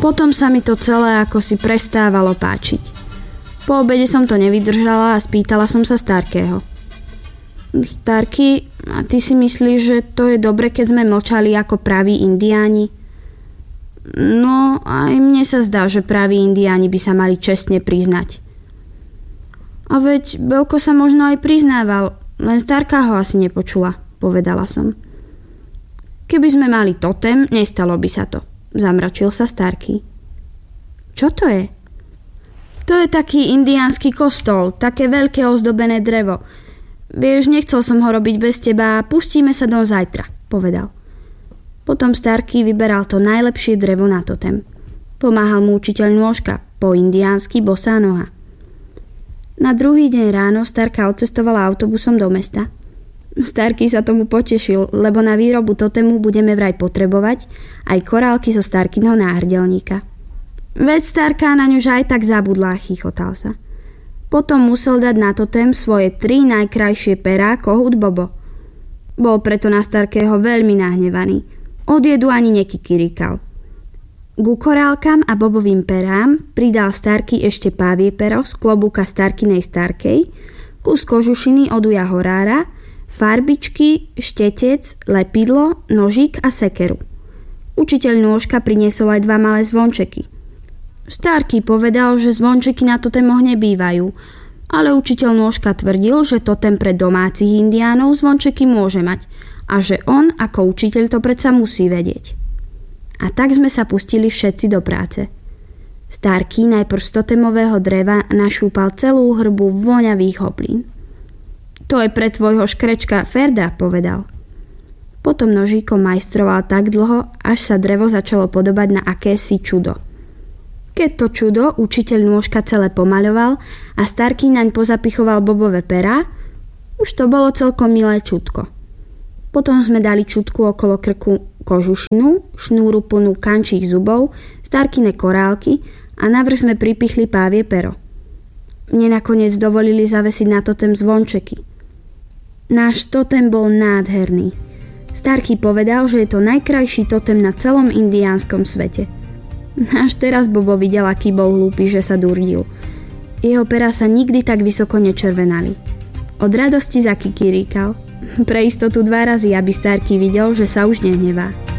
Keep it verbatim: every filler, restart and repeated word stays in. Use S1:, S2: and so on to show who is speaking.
S1: Potom sa mi to celé ako si prestávalo páčiť. Po obede som to nevydržala a spýtala som sa Starkého. Starky, a ty si myslíš, že to je dobre, keď sme mlčali ako praví indiáni? No, aj mne sa zdá, že praví indiáni by sa mali čestne priznať. A veď Belko sa možno aj priznával, len Starka ho asi nepočula, povedala som. Keby sme mali totem, nestalo by sa to, zamračil sa Starky. Čo to je? To je taký indiánsky kostol, také veľké ozdobené drevo. Vieš, nechcel som ho robiť bez teba a pustíme sa do zajtra, povedal. Potom Starky vyberal to najlepšie drevo na totem. Pomáhal mu učiteľ nôžka, po indiánsky bosá noha. Na druhý deň ráno Starka odcestovala autobusom do mesta. Starky sa tomu potešil, lebo na výrobu totému budeme vraj potrebovať aj korálky zo Starkyho náhrdelníka. Veď Starka na ňu aj tak zabudla, chichotal sa. Potom musel dať na totém svoje tri najkrajšie perá kohút Bobo. Bol preto na Starkého veľmi nahnevaný. Od jedu ani nekikirikal. Ku korálkam a Bobovým perám pridal Starky ešte pávie pero z klobúka Starkinej Starkej, kus kožušiny od uja horára, farbičky, štetec, lepidlo, nožík a sekeru. Učiteľ nôžka priniesol aj dva malé zvončeky. Starky povedal, že zvončeky na totémoch nebývajú, ale učiteľ nôžka tvrdil, že totem pre domácich indiánov zvončeky môže mať a že on ako učiteľ to predsa musí vedieť. A tak sme sa pustili všetci do práce. Starky najprv z totemového dreva našúpal celú hrbu voňavých hoblín. To je pre tvojho škrečka Ferda, povedal. Potom nožíkom majstroval tak dlho, až sa drevo začalo podobať na akési čudo. Keď to čudo učiteľ nôžka celé pomaľoval a Starky naň pozapichoval Bobové perá, už to bolo celkom milé čudko. Potom sme dali čudku okolo krku kožušinu, šnúru plnú kančích zubov, Starkine korálky a navrch sme pripichli pávie pero. Mne nakoniec dovolili zavesiť na totem zvončeky. Náš totem bol nádherný. Starky povedal, že je to najkrajší totem na celom indiánskom svete. Až teraz Bobo videl, aký bol hlúpy, že sa durdil. Jeho perá sa nikdy tak vysoko nečervenali. Od radosti zakikiríkal. Pre istotu dva razy, aby Starky videl, že sa už nehnevá.